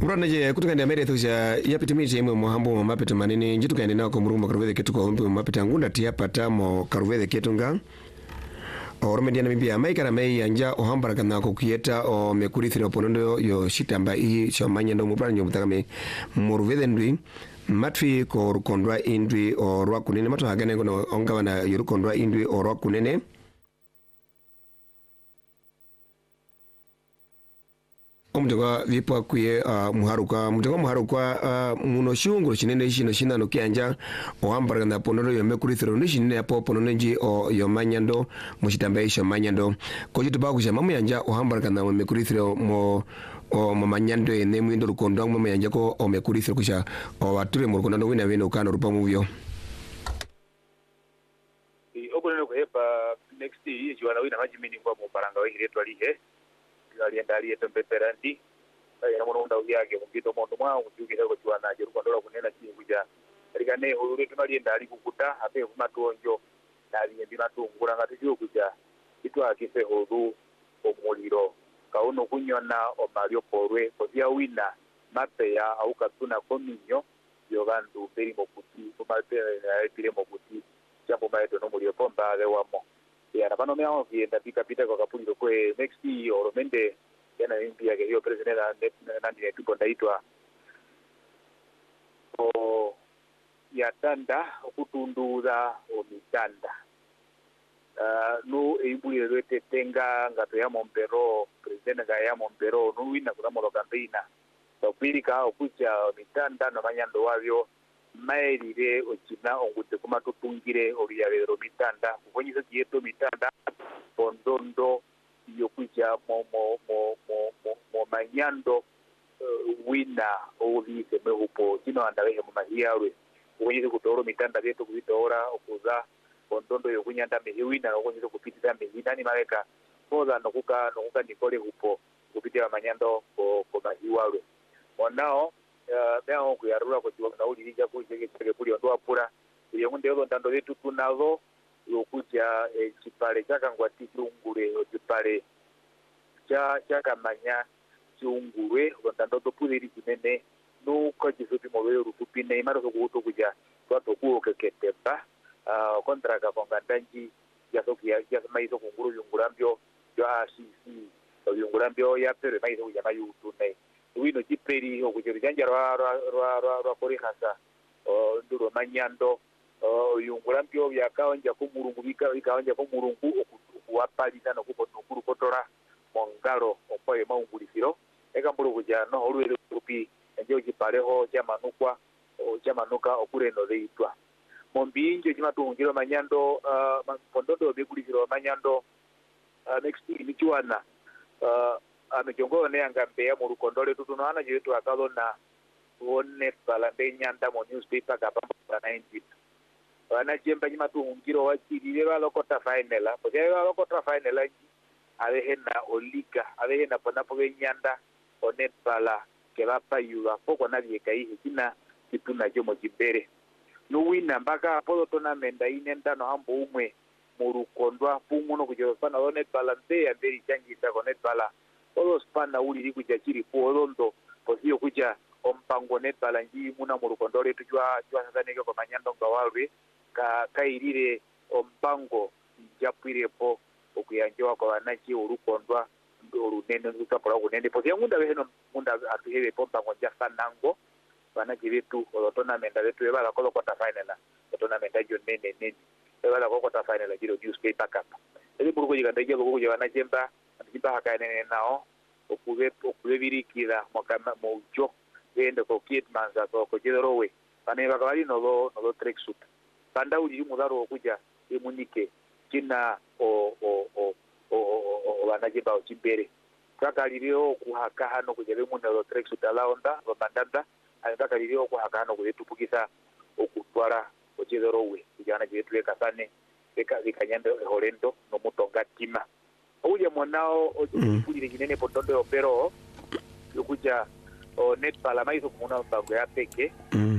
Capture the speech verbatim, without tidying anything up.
Murana je kutoka ndi Amerika tusha yapitimize imwe muhambo mapeta manene njitu kaende nako murumba karuvede ketu kwa umpi mapeta ngunda tia pata mo karuvede ketu nga oromedi na mibia maikara mei anja ohambara kana kukieta o mekurithire oponondo yo shitamba i shomanya ndo mupana nyo mutakame muruvede ndwi matfi ko rukondwa indwi o rwa kunene matu hagane kono ongawa na yorukondwa indwi o rwa kunene omutego vipo kuye uh, muharuka mutego muharuka uh, muno shunguru chinene shino shinano kyanja ohambara na ponono yo mekurithiro ni shinene apo ponono nji o yo manyando mushitamba isho manyando kojitu ba kusha mamu yanja ohambara na mekurithiro mo o mamanyando ene mwindo rukondo mama yanja ko o mekurithiro kusha o wature mu rukondo wina wino kana rupa muvyo i ogonero ko heba next year jwana wina majimini kwa mu paranga we hiretwa lihe alienda alienda mbeperandi ya mwana unda uyage mungito mondo mwa ujuge hego jwana je rukondo kunena chi kuja rigane hore tunalienda ali kukuta ape kumatuonjo nali ndi matungura ngatujo kuja itwa kise hodu omuliro kauno kunyona omario porwe kozia wina mapeya au katuna kominyo yogandu beri mokuti kumape na pire mokuti jambo maeto no mulio pomba le wamo ya nabano meo kienda pika pita kwa kapuliro kwe next year oromende yana impia ke hiyo president na ndi tuko ndaitwa o ya tanda okutunduza omitanda Uh, no eibuli rete tenga ngato ya Mombero president ga ya Mombero no wina kuna molo campaigna so pilika okucha mitanda no manyando wavyo mailire ochina ongute kuma tutungire oriyavero mitanda kukonyiza kieto mitanda pondondo yokucha mo mo mo mo mo, mo manyando uh, wina oli semehupo kino andawehe mu mahiyawe kukonyiza kutoro mitanda yetu kuitora okuza pondondo yokunyanda mehiwina okonyeza kupitira mehina ni maleka koza nokuka nokuka nikole hupo kupitira manyando ko ko mahiwalwe onao uh, beo kuyarura ko tiwa na ulirija ku jege jege kuli ndo apura iyo ngunde yo ndando yetu tunazo yokuja e, chipale chaka ngwati chungure chipale cha chaka manya chungure ndando to puliri kinene no ko jisupi mobelo rupine imaro ko kuto kuja twato kuo keketemba Uh, kontra ka kongandanji ya soki ya ya maizo kunguru yungurambyo ya A C C yungurambyo ya pere maizo ya mayu tunai wino jiperi okujeri janja rwa rwa rwa rwa kori hasa uh, nduro manyando uh, yungurambyo ya kaonja kumurungu bika ikaonja kumurungu okuwapali sana kuko nukuru kotora mongalo opoye maungulisiro eka mburu kuja no olwele kupi njo jipaleho chamanukwa chamanuka okureno leitwa mombinjo chimatungiro manyando uh, pondondo bekuliziro manyando uh, next michuana uh, amejongo ne angambe mu rukondole tutunana jetu akalona one balambe nyanda mo newspaper kapamba nineteen wana jemba chimatungiro wachirire balokota final apo je balokota final ave hena olika ave hena ponapo nyanda one bala ke bapa yuwa poko na bieka hii kina kituna jomo jibere no wina mbaka apolo tournament inenda no hambo umwe murukondwa punguno kujero pana one balance ya beri changi ta konet bala olo spana uli likuja chiri polondo posio kuja ompango net balanji muna murukondole tujwa jwa sanzaneke kwa manyando ngawalwe ka kairire ompango japire po okuyanjwa kwa wanachi urukondwa urunene nzukapora kunende posio ngunda weheno ngunda atuhewe pompango jafanango bana kibitu o tournament letu ebala ko kota final o tournament ajo nene nene ebala ko kota final jiro newspaper cup ele burugo jiga ndaje burugo jiga na jemba ndimba hakaene nao okube okube birikira mokama mojo ende ko kit manza ko ko jidorowe bane bakali no lo no lo trek suit banda uli mudaro okuja emunike kina o o o o o bana jemba o chimbere kakalirio kuhaka hano kujebe muna lo trek suit alaonda bandanda anataka lilio kwa hakano kutupukisa okutwara ochezorowe kijana jetu ekasane eka vikanyanda horendo no mutonga tima uje mwanao ochukuli kinene pondondo opero yokuja o net pala maizo kumuna mbango ya peke